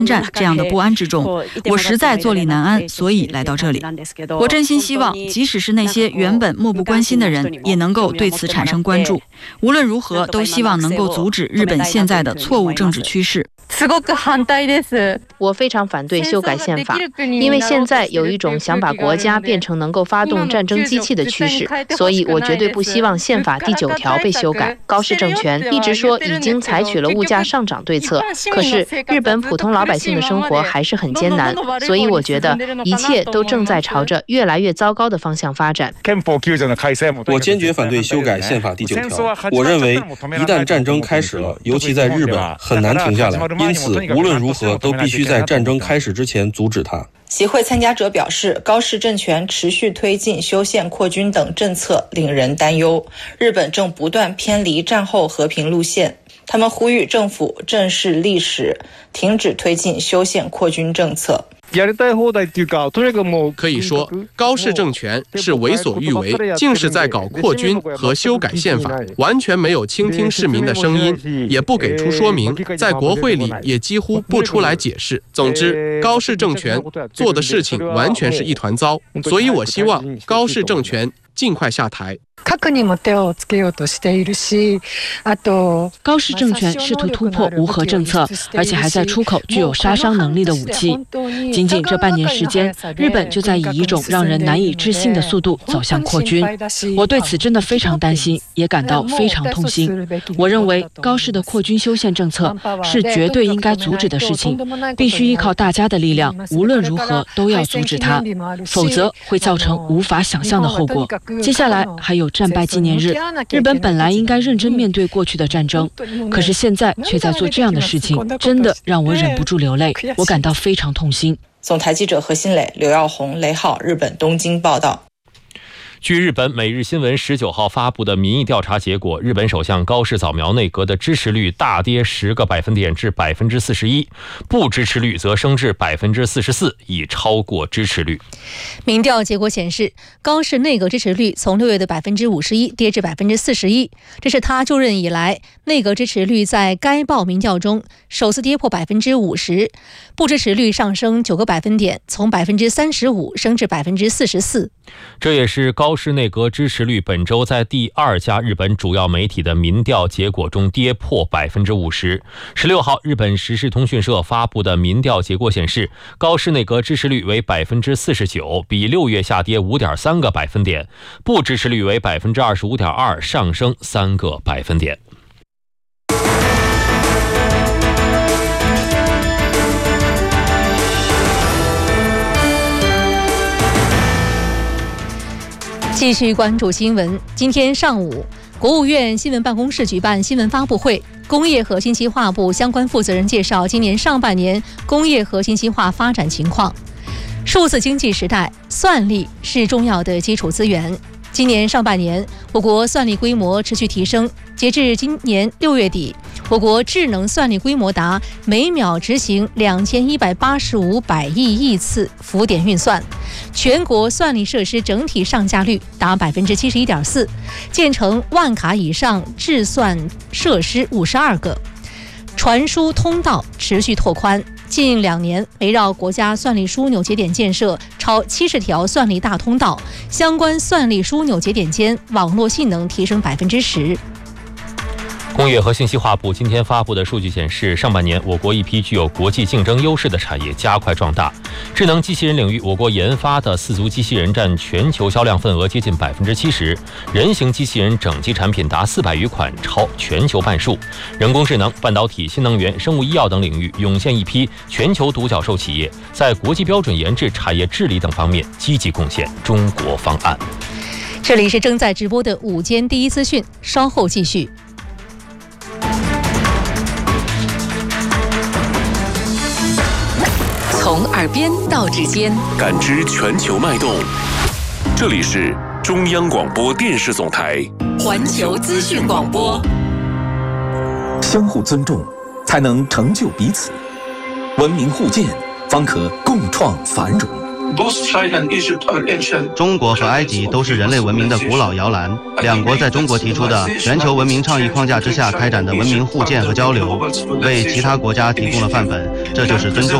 战这样的不安之中，我实在坐立难安，所以来到这里。我真心希望，即使是那些原本漠不关心的人，也能够对此产生关注。无论如何，都希望能够阻止日本现在的错误政治趋势。 我非常反对修改宪法，因为现在有一种想把国家变成能够发动战争机器的趋势，所以我绝对不希望宪法第9条被修改。高市政权一直说已经采取了物价上涨对策，可是日本普通老百姓的生活还是很艰难，所以我觉得一切都正在朝着越来越糟糕的方向发展。 我坚决反对修改宪法第9条。我认为一旦战争开始了，尤其在日本，很难停下来，因此无论如何都必须在战争开始之前阻止它。 协会参加者表示，高市政权持续推进修宪扩军等政策令人担忧，日本正不断偏离战后和平路线。他们呼吁政府正视历史，停止推进修宪扩军政策。 可以说，高市政权是为所欲为，尽是在搞扩军和修改宪法，完全没有倾听市民的声音，也不给出说明，在国会里也几乎不出来解释。总之，高市政权做的事情完全是一团糟，所以我希望高市政权尽快下台。 高市政权试图突破无核政策，而且还在出口具有杀伤能力的武器。仅仅这半年时间，日本就在以一种让人难以置信的速度走向扩军。我对此真的非常担心，也感到非常痛心。我认为高市的扩军修宪政策是绝对应该阻止的事情，必须依靠大家的力量，无论如何都要阻止它，否则会造成无法想象的后果。接下来还有战败纪念日，日本本来应该认真面对过去的战争，可是现在却在做这样的事情，真的让我忍不住流泪，我感到非常痛心。 总台记者何新磊、刘耀红、雷浩，日本东京报道。 据日本每日新闻19号发布的民意调查结果，日本首相高市早苗内阁的支持率大跌10个百分点至41%，不支持率则升至44%，已超过支持率。 民调结果显示，高市内阁支持率从6月的51%跌至41%，这是他就任以来内阁支持率在该报民调中首次跌破50%，不支持率上升9个百分点，从35%升至44%。 这也是高市内阁支持率本周在第2家日本主要媒体的民调结果中跌破50%。16号，日本时事通讯社发布的民调结果显示，高市内阁支持率为49%，比6月下跌5.3个百分点，不支持率为25.2%，上升3个百分点。 继续关注新闻。今天上午，国务院新闻办公室举办新闻发布会，工业和信息化部相关负责人介绍今年上半年工业和信息化发展情况。数字经济时代，算力是重要的基础资源。今年上半年，我国算力规模持续提升。截至今年6月底，我国智能算力规模达每秒执行2185百亿次浮点运算，全国算力设施整体上架率达71.4%，建成万卡以上智算设施52个。传输通道持续拓宽，近2年围绕国家算力枢纽节点建设超70条算力大通道，相关算力枢纽节点间网络性能提升10%。 工业和信息化部今天发布的数据显示，上半年我国一批具有国际竞争优势的产业加快壮大。智能机器人领域，我国研发的4足机器人占全球销量份额接近70%，人形机器人整机产品达400余款，超全球半数。人工智能、半导体、新能源、生物医药等领域涌现一批全球独角兽企业，在国际标准研制、产业治理等方面积极贡献中国方案。 这里是正在直播的午间第一资讯，稍后继续。 从耳边到指尖， 感知全球脉动。这里是中央广播电视总台环球资讯广播。 相互尊重，才能成就彼此；文明互鉴，方可共创繁荣。 中国和埃及都是人类文明的古老摇篮，两国在中国提出的全球文明倡议框架之下开展的文明互鉴和交流，为其他国家提供了范本，这就是尊重。